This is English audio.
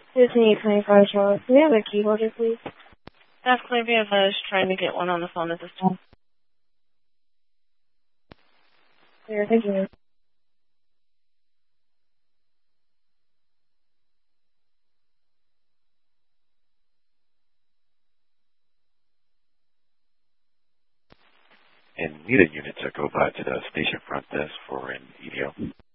Disney 25 Charlotte. Do we have a key holder, please? Staff Columbia is trying to get one on the phone at this time. Clear, thank you. And needed units are go by to the station front desk for an EDO.